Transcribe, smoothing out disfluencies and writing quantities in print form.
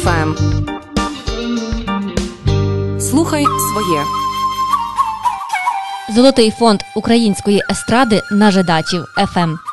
ФМ. Слухай своє. Золотий фонд української естради на Жидачів ФМ.